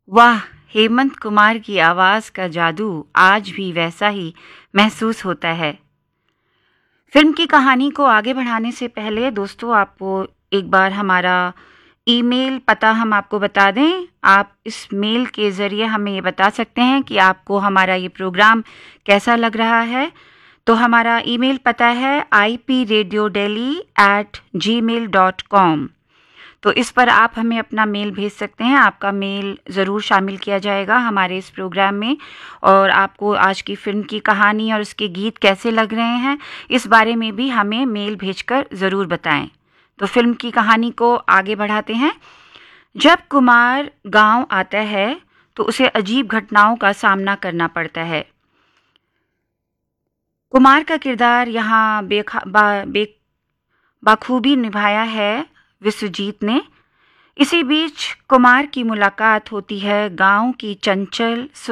वाह! हेमंत कुमार की आवाज़ का जादू आज भी वैसा ही महसूस होता है। फ़िल्म की कहानी को आगे बढ़ाने से पहले दोस्तों आपको एक बार हमारा ईमेल पता हम आपको बता दें। आप इस मेल के ज़रिए हमें ये बता सकते हैं कि आपको हमारा ये प्रोग्राम कैसा लग रहा है। तो हमारा ईमेल पता है ipradiodeli@gmail.com। तो इस पर आप हमें अपना मेल भेज सकते हैं। आपका मेल ज़रूर शामिल किया जाएगा हमारे इस प्रोग्राम में और आपको आज की फ़िल्म की कहानी और उसके गीत कैसे लग रहे हैं, इस बारे में भी हमें मेल भेजकर ज़रूर बताएं। तो फ़िल्म की कहानी को आगे बढ़ाते हैं। जब कुमार गांव आता है तो उसे अजीब घटनाओं का सामना करना पड़ता है। कुमार का किरदार यहाँ बाखूबी निभाया है विश्वजीत ने। इसी बीच कुमार की मुलाकात होती है गांव की चंचल